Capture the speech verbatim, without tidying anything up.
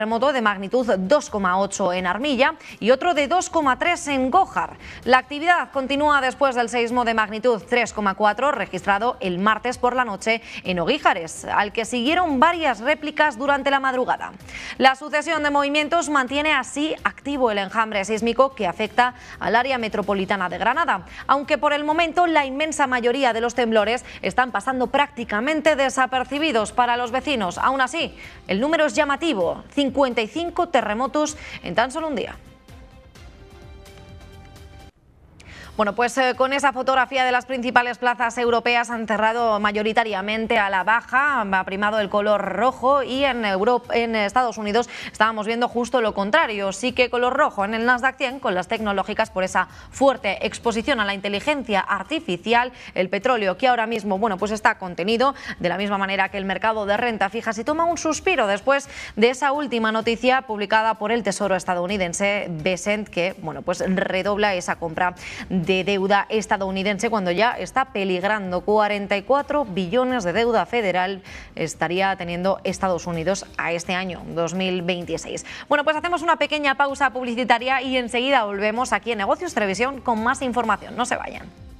Terremoto de magnitud dos coma ocho en Armilla y otro de dos coma tres en Gójar. La actividad continúa después del seísmo de magnitud tres coma cuatro registrado el martes por la noche en Oguíjares, al que siguieron varias réplicas durante la madrugada. La sucesión de movimientos mantiene así activo el enjambre sísmico que afecta al área metropolitana de Granada, aunque por el momento la inmensa mayoría de los temblores están pasando prácticamente desapercibidos para los vecinos. Aún así, el número es llamativo: cincuenta y cinco terremotos en tan solo un día. Bueno, pues eh, con esa fotografía de las principales plazas europeas han cerrado mayoritariamente a la baja, ha primado el color rojo, y en Europa, en Estados Unidos estábamos viendo justo lo contrario, sí que color rojo en el Nasdaq cien con las tecnológicas por esa fuerte exposición a la inteligencia artificial, el petróleo que ahora mismo, bueno, pues está contenido, de la misma manera que el mercado de renta fija se toma un suspiro después de esa última noticia publicada por el Tesoro estadounidense, Besant, que, bueno, pues redobla esa compra de de deuda estadounidense cuando ya está peligrando. cuarenta y cuatro billones de deuda federal estaría teniendo Estados Unidos a este año dos mil veintiséis. Bueno, pues hacemos una pequeña pausa publicitaria y enseguida volvemos aquí en Negocios Televisión con más información. No se vayan.